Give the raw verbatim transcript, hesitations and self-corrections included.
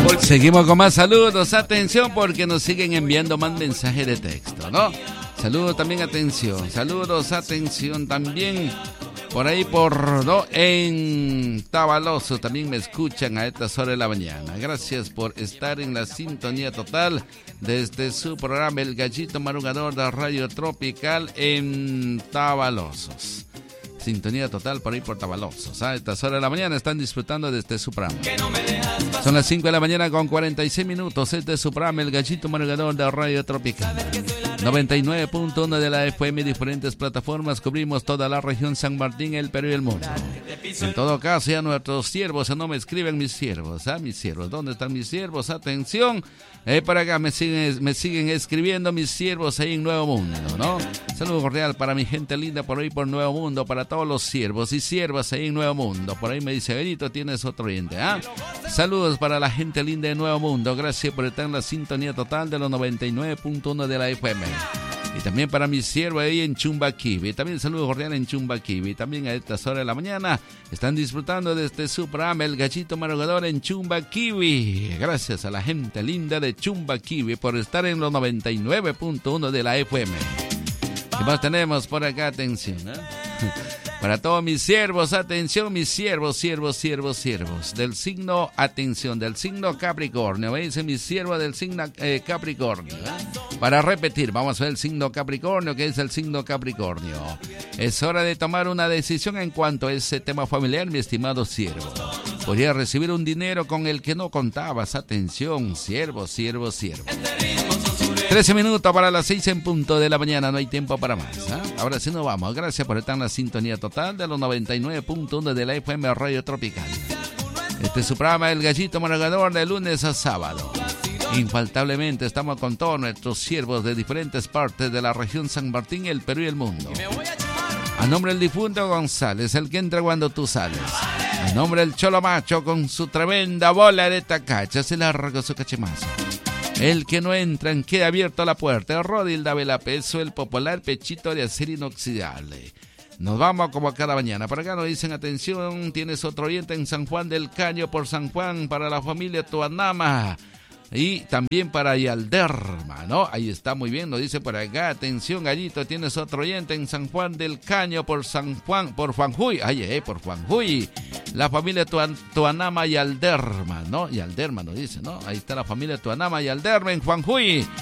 Seguimos con más saludos, atención porque nos siguen enviando más mensajes de texto, ¿no? Saludos también, atención, saludos, atención también. Por ahí por no en Tabaloso también me escuchan a estas horas de la mañana. Gracias por estar en la sintonía total desde su programa El Gallito Madrugador de Radio Tropical en Tabalosos. Sintonía total por ahí por Tabalosos. A estas horas de la mañana están disfrutando desde su programa. Son las cinco de la mañana con cuarenta y seis minutos. Este es su programa El Gallito Madrugador de Radio Tropical. noventa y nueve punto uno de la F M, diferentes plataformas, cubrimos toda la región San Martín, el Perú y el mundo. En todo caso, ya nuestros siervos, no me escriben mis siervos, ¿ah? Mis siervos, ¿dónde están mis siervos? Atención, eh, para acá me siguen, me siguen escribiendo mis siervos ahí en Nuevo Mundo, ¿no? Saludo cordial para mi gente linda por ahí por Nuevo Mundo, para todos los siervos y siervas ahí en Nuevo Mundo. Por ahí me dice, Benito, tienes otro oyente, ¿ah? Saludos para la gente linda de Nuevo Mundo, gracias por estar en la sintonía total de los noventa y nueve punto uno de la F M. Y también para mi siervo ahí en Chumbaquibi. También saludos cordial en Chumbaquibi. También a estas horas de la mañana están disfrutando de este su programa El Gallito Madrugador en Chumbaquibi. Gracias a la gente linda de Chumbaquibi por estar en los noventa y nueve punto uno de la F M. ¿Qué más tenemos por acá? Atención, ¿eh? Para todos mis siervos, atención, mis siervos, siervos, siervos, siervos. Del signo, atención, del signo Capricornio. Me dice mi siervo del signo eh, Capricornio. ¿eh? Para repetir, vamos a ver el signo Capricornio. ¿Qué es el signo Capricornio? Es hora de tomar una decisión en cuanto a ese tema familiar, mi estimado siervo. Podría recibir un dinero con el que no contabas. Atención, siervo, siervo, siervo. trece minutos para las seis en punto de la mañana, no hay tiempo para más. ¿eh? Ahora sí nos vamos. Gracias por estar en la sintonía total de los noventa y nueve punto uno de la F M Radio Tropical. Este es su programa El Gallito Madrugador de lunes a sábado. Infaltablemente estamos con todos nuestros siervos de diferentes partes de la región San Martín, el Perú y el mundo. A nombre del difunto González, el que entra cuando tú sales. A nombre del Cholo Macho con su tremenda bola de tacacha, se larga su cachemazo. El que no entra, en queda abierto la puerta. Rodilda Velapeso, el popular pechito de acero inoxidable. Nos vamos como cada mañana. Para acá nos dicen, atención, tienes otro oyente en San Juan del Caño por San Juan para la familia Tuanama. Y también para Yalderma, ¿no? Ahí está, muy bien, nos dice por acá, atención, Gallito, tienes otro oyente en San Juan del Caño por San Juan, por Juanjuy, ay, eh, por Juanjuy, la familia Tuan, Tuanama y Alderma, ¿no? Y Alderma nos dice, ¿no? Ahí está la familia Tuanama y Alderma en Juanjuy.